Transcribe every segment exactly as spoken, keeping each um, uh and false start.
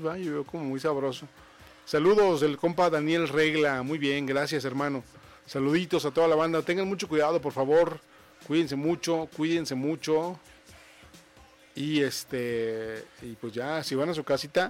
¿va? Yo veo como muy sabroso. Saludos del compa Daniel Regla, muy bien, gracias hermano. Saluditos a toda la banda, tengan mucho cuidado por favor, cuídense mucho, cuídense mucho. Y este, y pues ya, si van a su casita,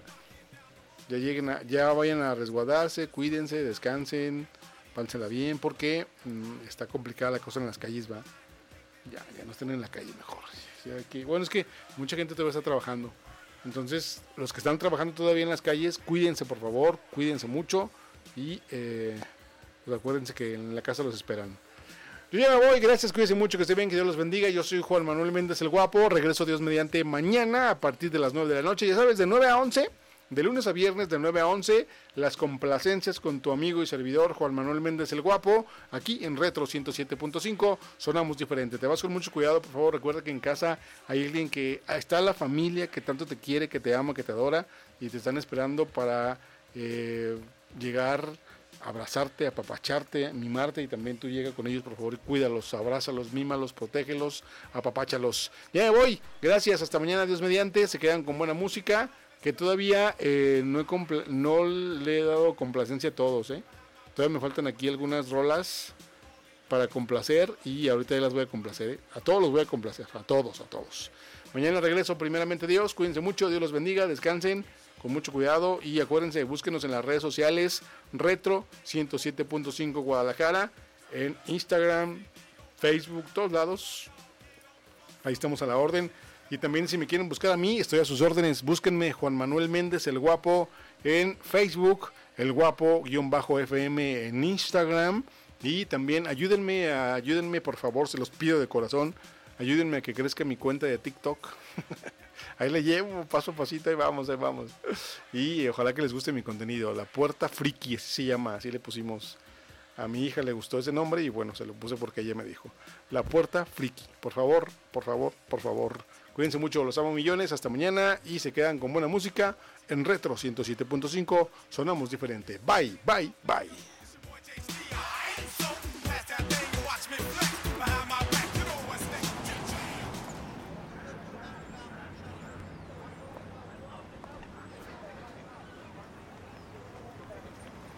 ya lleguen a, ya vayan a resguardarse, cuídense, descansen, pálsela bien, porque mmm, está complicada la cosa en las calles, va. Ya, ya no estén en la calle mejor. O sea, que, bueno, es que mucha gente todavía está trabajando. Entonces, los que están trabajando todavía en las calles, cuídense por favor, cuídense mucho y eh, pues acuérdense que en la casa los esperan. Yo ya me voy, gracias, cuídense mucho, que estén bien, que Dios los bendiga. Yo soy Juan Manuel Méndez el Guapo, regreso Dios mediante mañana a partir de las nueve de la noche, ya sabes, de nueve a once, de lunes a viernes de nueve a once, las complacencias con tu amigo y servidor Juan Manuel Méndez el Guapo, aquí en Retro ciento siete punto cinco, sonamos diferente. Te vas con mucho cuidado, por favor, recuerda que en casa hay alguien que, está la familia que tanto te quiere, que te ama, que te adora, y te están esperando para eh, llegar... abrazarte, apapacharte, mimarte, y también tú llega con ellos, por favor, y cuídalos, abrázalos, mímalos, protégelos, apapáchalos. Ya me voy, gracias, hasta mañana, Dios mediante, se quedan con buena música, que todavía eh, no, he compl- no le he dado complacencia a todos, ¿eh? Todavía me faltan aquí algunas rolas para complacer, y ahorita ya las voy a complacer, ¿eh? A todos los voy a complacer, a todos, a todos. Mañana regreso, primeramente Dios, cuídense mucho, Dios los bendiga, descansen con mucho cuidado y acuérdense, búsquenos en las redes sociales, Retro ciento siete punto cinco Guadalajara, en Instagram, Facebook, todos lados, ahí estamos a la orden. Y también si me quieren buscar a mí, estoy a sus órdenes, búsquenme Juan Manuel Méndez el Guapo en Facebook, el Guapo-F M en Instagram, y también ayúdenme, ayúdenme por favor, se los pido de corazón, ayúdenme a que crezca mi cuenta de TikTok. Ahí le llevo paso a pasito, ahí vamos, ahí vamos. Y ojalá que les guste mi contenido. La Puerta Friki, así se llama, así le pusimos. A mi hija le gustó ese nombre y bueno, se lo puse porque ella me dijo. La Puerta Friki. Por favor, por favor, por favor. Cuídense mucho, los amo millones. Hasta mañana y se quedan con buena música en Retro ciento siete punto cinco. Sonamos diferente. Bye, bye, bye.